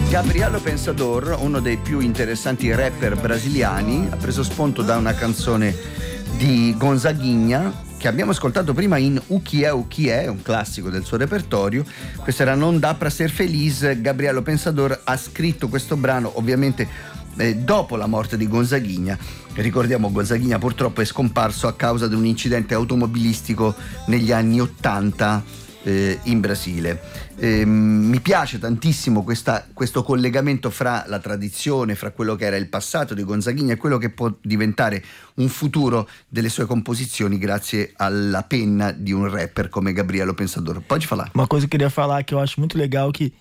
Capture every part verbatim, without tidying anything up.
Gabriel Pensador, uno dei più interessanti rapper brasiliani, ha preso spunto da una canzone di Gonzaguinha che abbiamo ascoltato prima in O Que É, O Que É, un classico del suo repertorio. Questa era Non Dá Pra Ser Feliz. Gabriel Pensador ha scritto questo brano ovviamente eh, dopo la morte di Gonzaguinha. Ricordiamo, Gonzaguinha purtroppo è scomparso a causa di un incidente automobilistico negli anni ottanta eh, in Brasile. Eh, mi piace tantissimo questa, questo collegamento fra la tradizione, fra quello che era il passato di Gonzaguinha e quello che può diventare un futuro delle sue composizioni grazie alla penna di un rapper come Gabriel Pensador. Pode falar. Uma coisa que eu queria falar que eu acho muito legal, que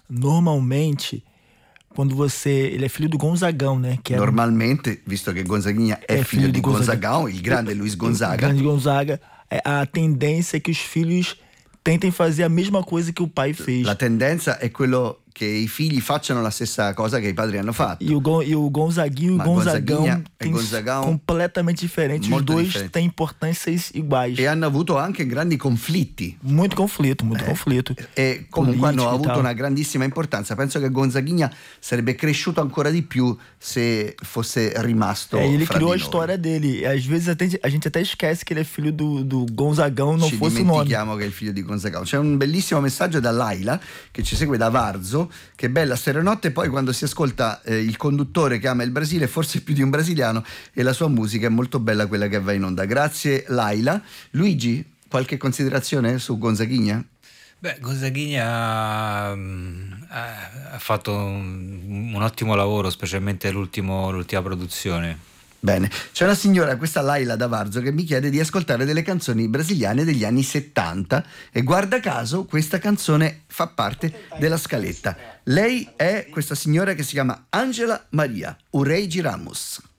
normalmente quando você, ele é filho do Gonzagão, né? Que era Normalmente, visto che Gonzaguinha è, É figlio filho di do Gonzaga. Gonzagão, il grande Luiz o Gonzaga, grande Gonzaga, é, a tendência é que os filhos tentem fazer a mesma coisa que o pai fez. la tendenza è quello che i figli facciano la stessa cosa che i padri hanno fatto. E o, Gon, e o Gonzaguinho e o Ma Gonzagão Gonzaguinha e têm Gonzagão completamente diferentes. Os molto dois diferenti. têm importâncias iguais. E hanno avuto anche grandi conflitti. Muito conflito, muito Eh, conflito. E comunque hanno Politico e avuto tal. una grandissima importanza. Penso che Gonzaguinha sarebbe cresciuto ancora di più se fosse rimasto É, ele fra criou a di noi. história dele. Às vezes até, a gente até esquece que ele é filho do, do Gonzagão, não Ci fosse o nome. dimentichiamo che è il figlio di Gonzagão. C'è un bellissimo messaggio da Laila che ci segue da Varzo. Che bella stereonotte. Poi quando si ascolta eh, il conduttore che ama il Brasile, forse più di un brasiliano, e la sua musica è molto bella, quella che va in onda. Grazie Laila. Luigi, qualche considerazione su Gonzaguinha? Beh, Gonzaguinha mm, ha ha fatto un, un ottimo lavoro, specialmente l'ultimo, l'ultima produzione. Bene, c'è una signora, questa Laila da Varzo, che mi chiede di ascoltare delle canzoni brasiliane degli anni settanta e guarda caso questa canzone fa parte della scaletta. Lei è questa signora che si chiama Angela Maria, o Rei de Ramos.